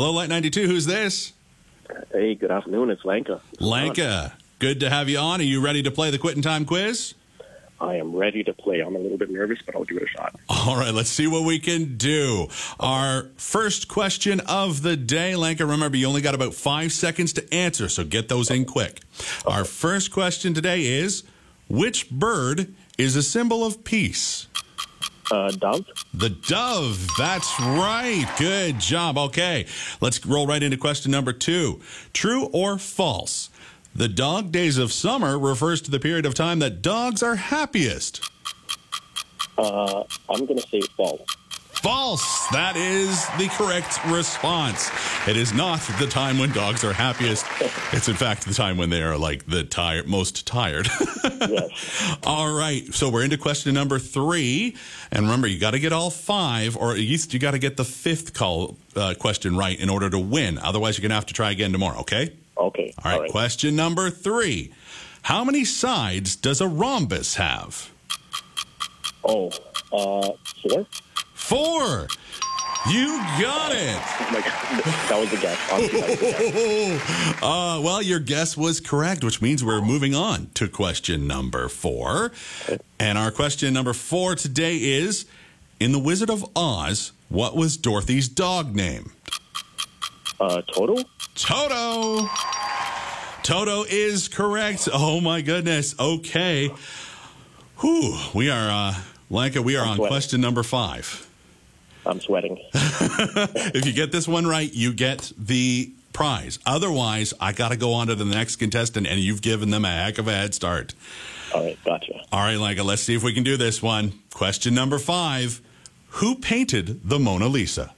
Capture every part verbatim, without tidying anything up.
Hello, Light ninety-two. Who's this? Hey, good afternoon. It's Lanka. Lanka, good to have you on. Are you ready to play the Quitting Time quiz? I am ready to play. I'm a little bit nervous, but I'll give it a shot. All right, let's see what we can do. Our first question of the day, Lanka, remember, you only got about five seconds to answer, so get those in quick. Our first question today is, which bird is a symbol of peace? Uh, dove? The dove. That's right. Good job. Okay, let's roll right into question number two. True or false? The dog days of summer refers to the period of time that dogs are happiest. Uh, I'm going to say false. False. That is the correct response. It is not the time when dogs are happiest. It's, in fact, the time when they are, like, the tired, most tired. Yes. All right. So we're into question number three. And remember, you got to get all five, or at least you got to get the fifth call uh, question right in order to win. Otherwise, you're going to have to try again tomorrow, okay? Okay. All right, all right. Question number three. How many sides does a rhombus have? Oh, uh, four? Four. You got it. Oh my God. That was a guess. Honestly, that was a guess. Uh, well, your guess was correct, which means we're moving on to question number four. Okay. And our question number four today is, in The Wizard of Oz, what was Dorothy's dog name? Uh, Toto? Toto. Toto is correct. Oh, my goodness. Okay. Whew. We are, uh, Lanka, we are I'm on sweating. question number five. I'm sweating. If you get this one right, you get the prize. Otherwise, I got to go on to the next contestant, and you've given them a heck of a head start. All right, gotcha. All right, Lanka, let's see if we can do this one. Question number five. Who painted the Mona Lisa?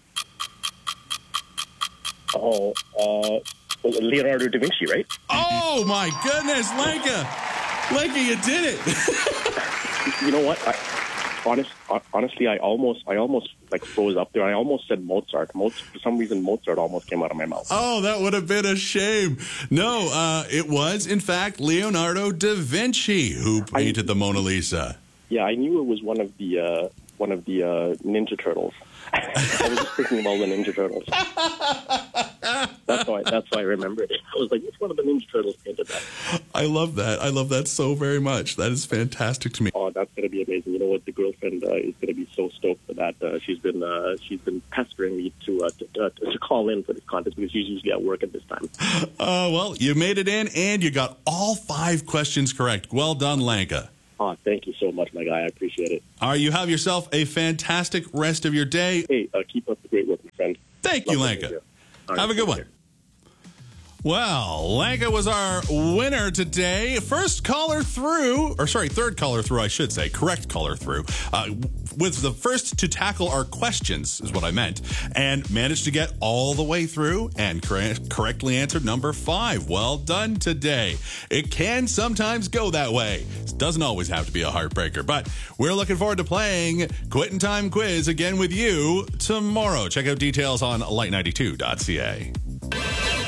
Oh, uh, Leonardo da Vinci, right? Oh, my goodness, Lanka. Lanka, you did it. You know what? I, honest, honestly, I almost, I almost like froze up there. I almost said Mozart. Mozart. For some reason, Mozart almost came out of my mouth. Oh, that would have been a shame. No, uh, it was, in fact, Leonardo da Vinci who painted I, the Mona Lisa. Yeah, I knew it was one of the uh, one of the uh, Ninja Turtles. I was just thinking about the Ninja Turtles. That's why. That's why I remembered it. I was like, which one of the Ninja Turtles painted that? I love that. I love that so very much. That is fantastic to me. Oh, that's going to be amazing. You know what? The girlfriend uh, is going to be so stoked for that. Uh, she's been uh, she's been pestering me to, uh, to, uh, to call in for this contest because she's usually at work at this time. Uh, well, you made it in, and you got all five questions correct. Well done, Lanka. Oh, thank you so much, my guy. I appreciate it. All right, you have yourself a fantastic rest of your day. Hey, uh, keep up the great work, my friend. Thank Love you, Lanka. You. Have right, a good one. care. Well, Lanka was our winner today. First caller through, or sorry, third caller through, I should say, correct caller through, uh, was the first to tackle our questions, is what I meant, and managed to get all the way through and cor- correctly answered number five. Well done today. It can sometimes go that way. It doesn't always have to be a heartbreaker, but we're looking forward to playing Quittin' Time Quiz again with you tomorrow. Check out details on light ninety-two dot c a.